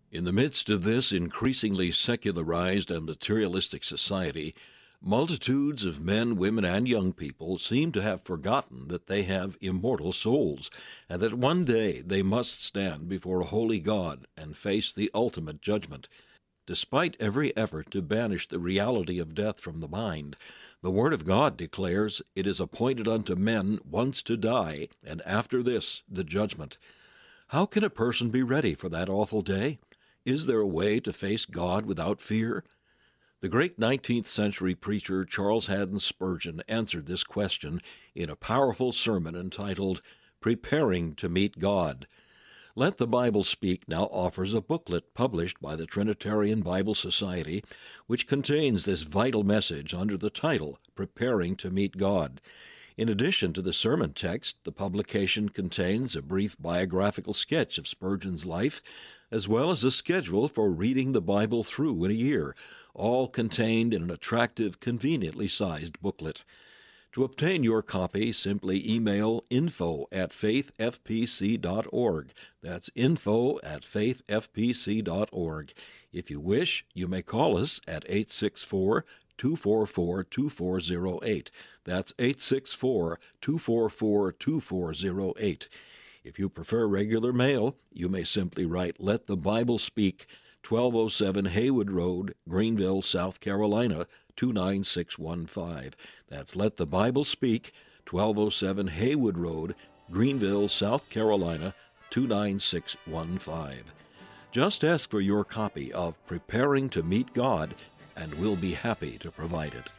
In the midst of this increasingly secularized and materialistic society, multitudes of men, women, and young people seem to have forgotten that they have immortal souls, and that one day they must stand before a holy God and face the ultimate judgment. Despite every effort to banish the reality of death from the mind, the Word of God declares it is appointed unto men once to die, and after this the judgment. How can a person be ready for that awful day? Is there a way to face God without fear? The great 19th century preacher Charles Haddon Spurgeon answered this question in a powerful sermon entitled Preparing to Meet God. Let the Bible Speak now offers a booklet published by the Trinitarian Bible Society, which contains this vital message under the title Preparing to Meet God. In addition to the sermon text, the publication contains a brief biographical sketch of Spurgeon's life, as well as a schedule for reading the Bible through in a year, all contained in an attractive, conveniently sized booklet. To obtain your copy, simply email info@faithfpc.org. That's info@faithfpc.org. If you wish, you may call us at 864-244-2408. That's 864-244-2408. If you prefer regular mail, you may simply write Let the Bible Speak, 1207 Haywood Road, Greenville, South Carolina, 29615. That's Let the Bible Speak, 1207 Haywood Road, Greenville, South Carolina, 29615. Just ask for your copy of Preparing to Meet God, and we'll be happy to provide it.